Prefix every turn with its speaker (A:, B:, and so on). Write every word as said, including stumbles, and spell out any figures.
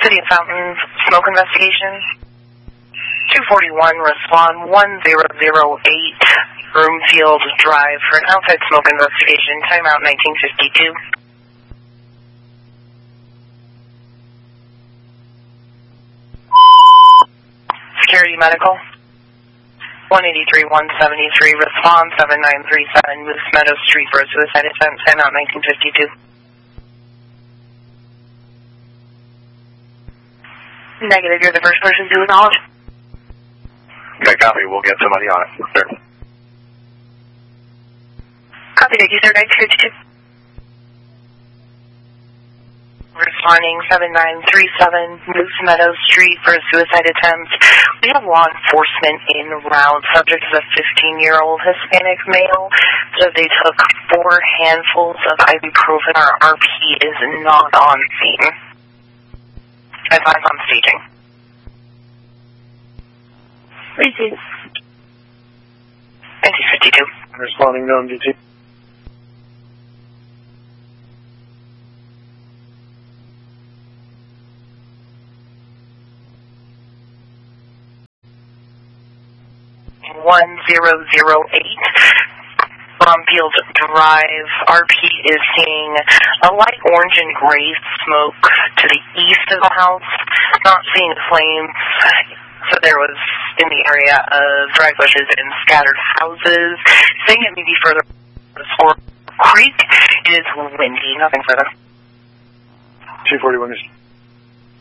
A: City of Fountain smoke investigation. two forty-one, respond one zero zero eight, Broomfield Drive for an outside smoke investigation, timeout nineteen fifty-two. Security Medical. one eighty-three, one seventy-three, respond seven nine three seven, Moose Meadow Street for a suicide attempt, timeout nineteen fifty-two. Negative, you're the first person to acknowledge.
B: Okay, copy. We'll get somebody on it. Sir.
A: Copy, thank you, sir. nineteen fifty-two. Responding seven nine three seven, Moose Meadow Street for a suicide attempt. We have law enforcement in route. Subject is a fifteen-year-old Hispanic male. So they took four handfuls of ibuprofen. Our R P is not on scene. Advise on staging.
C: Receive.
A: nineteen fifty-two.
B: Responding to M D T.
A: one zero zero eight, Bromfield Drive. R P is seeing a light orange and gray smoke to the east of the house. Not seeing flames. So there was in the area of dry bushes and scattered houses. Saying it may be further toward Creek. It is windy. Nothing further.
B: two forty-one is